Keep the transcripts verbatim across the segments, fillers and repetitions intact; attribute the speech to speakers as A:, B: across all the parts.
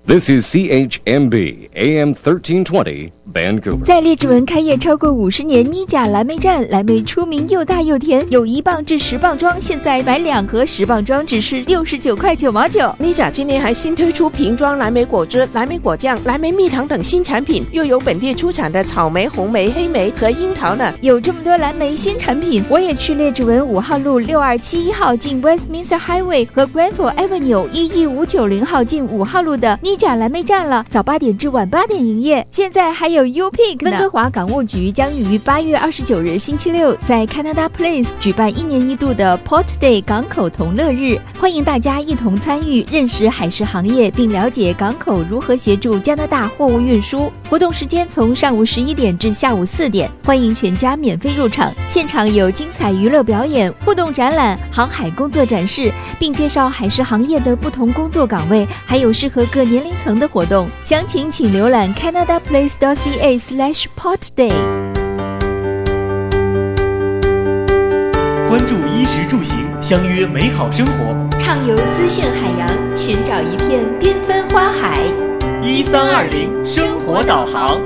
A: This is C H M B A M thirteen twenty Vancouver。
B: 在列治文开业超过五十年，妮甲蓝莓站，蓝莓出名又大又甜，有一磅至十磅装，现在买两盒十磅装只是六十九块九毛九。
C: 妮甲今年还新推出瓶装蓝莓果汁、蓝莓果酱、蓝莓蜜糖等新产品，又有本地出产的草莓、红莓、黑莓和樱桃呢。
B: 有这么多蓝莓新产品，我也去列治文五号路六二七一号进 Westminster Highway 和 Granville Avenue 一一五九零号进五号路的妮甲蓝莓站了，早八点至晚八点营业。现在还有 U Pick 温哥华港务局将于八月二十九日星期六在 Canada Place 举办一年一度的 Port Day 港口同乐日，欢迎大家一同参与，认识海事行业，并了解港口如何协助加拿大货物运输。活动时间从上午十一点至下午四点，欢迎全家免费入场，现场有精彩娱乐表演、互动展览、航海工作展示，并介绍海事行业的不同工作岗位，还有适合各年龄层的活动。详情请浏览 canadaplace.ca slash portday。
D: 关注衣食住行，相约美好生活，
B: 畅游资讯海洋，寻找一片缤纷花海。
D: 一三二零生活导航。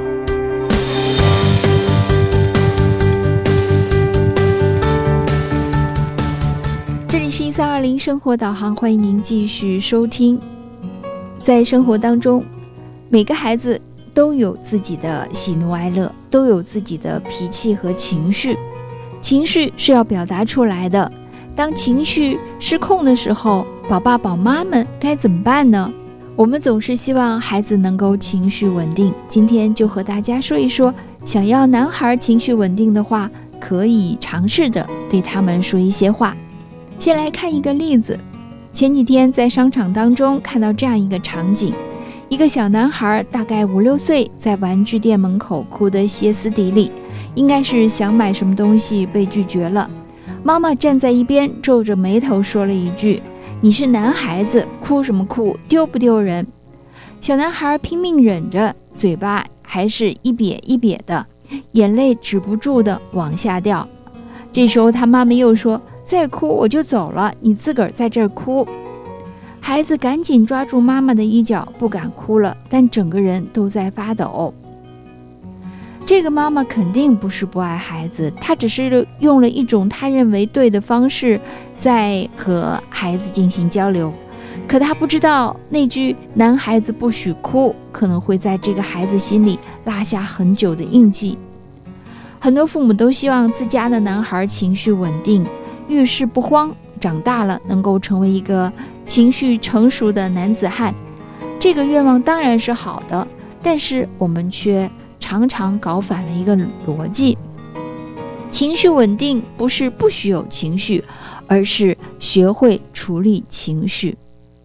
B: 这里是一三二零生活导航，欢迎您继续收听。在生活当中，每个孩子都有自己的喜怒哀乐，都有自己的脾气和情绪，情绪是要表达出来的。当情绪失控的时候，宝爸宝妈们该怎么办呢？我们总是希望孩子能够情绪稳定，今天就和大家说一说，想要男孩情绪稳定的话，可以尝试着对他们说一些话。先来看一个例子，前几天在商场当中看到这样一个场景，一个小男孩大概五六岁，在玩具店门口哭得歇斯底里，应该是想买什么东西被拒绝了。妈妈站在一边皱着眉头说了一句：“你是男孩子，哭什么哭，丢不丢人？”小男孩拼命忍着，嘴巴还是一瘪一瘪的，眼泪止不住的往下掉。这时候他妈妈又说：“再哭我就走了，你自个儿在这儿哭。”孩子赶紧抓住妈妈的衣角，不敢哭了，但整个人都在发抖。这个妈妈肯定不是不爱孩子，她只是用了一种她认为对的方式在和孩子进行交流。可她不知道，那句男孩子不许哭可能会在这个孩子心里拉下很久的印记。很多父母都希望自家的男孩情绪稳定，遇事不慌，长大了能够成为一个情绪成熟的男子汉。这个愿望当然是好的，但是我们却常常搞反了一个逻辑。情绪稳定不是不许有情绪，而是学会处理情绪。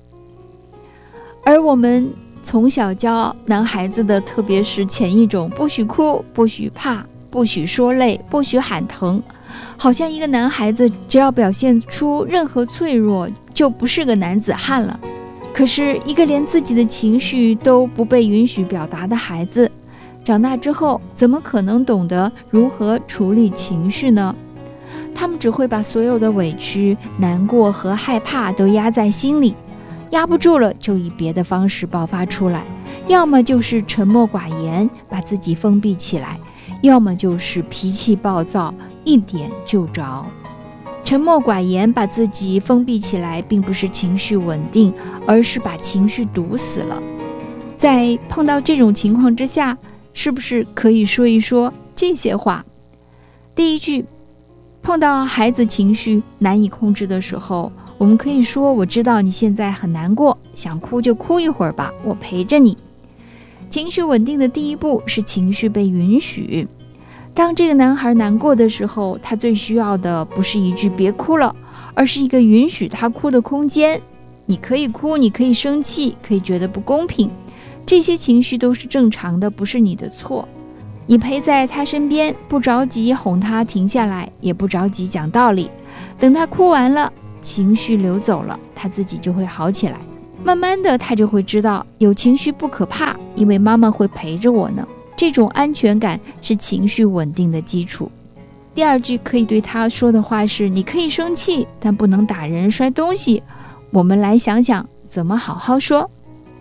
B: 而我们从小教男孩子的，特别是前一种，不许哭，不许怕，不许说累，不许喊疼，好像一个男孩子只要表现出任何脆弱，就不是个男子汉了。可是一个连自己的情绪都不被允许表达的孩子，长大之后怎么可能懂得如何处理情绪呢？他们只会把所有的委屈、难过和害怕都压在心里，压不住了就以别的方式爆发出来，要么就是沉默寡言，把自己封闭起来，要么就是脾气暴躁，一点就着。沉默寡言，把自己封闭起来，并不是情绪稳定，而是把情绪堵死了。在碰到这种情况之下，是不是可以说一说这些话？第一句，碰到孩子情绪难以控制的时候，我们可以说：“我知道你现在很难过，想哭就哭一会儿吧，我陪着你。”情绪稳定的第一步是情绪被允许。当这个男孩难过的时候，他最需要的不是一句别哭了，而是一个允许他哭的空间。你可以哭，你可以生气，可以觉得不公平，这些情绪都是正常的，不是你的错。你陪在他身边，不着急哄他停下来，也不着急讲道理，等他哭完了，情绪流走了，他自己就会好起来。慢慢的，他就会知道有情绪不可怕，因为妈妈会陪着我呢。这种安全感是情绪稳定的基础。第二句可以对他说的话是：你可以生气，但不能打人摔东西。我们来想想怎么好好说。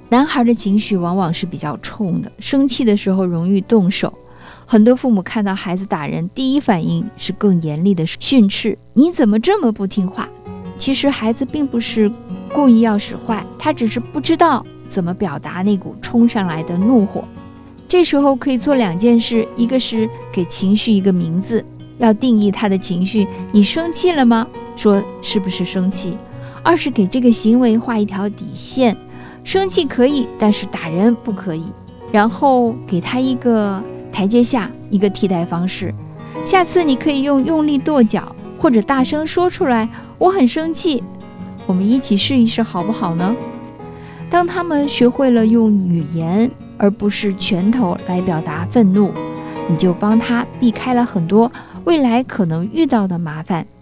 B: 男孩的情绪往往是比较冲的，生气的时候容易动手。很多父母看到孩子打人，第一反应是更严厉的训斥，你怎么这么不听话？其实孩子并不是故意要使坏，他只是不知道怎么表达那股冲上来的怒火。这时候可以做两件事，一个是给情绪一个名字，要定义他的情绪，你生气了吗？说是不是生气？二是给这个行为画一条底线，生气可以，但是打人不可以。然后给他一个台阶下，一个替代方式。下次你可以用用力跺脚，或者大声说出来，我很生气。我们一起试一试好不好呢？当他们学会了用语言而不是拳头来表达愤怒，你就帮他避开了很多未来可能遇到的麻烦。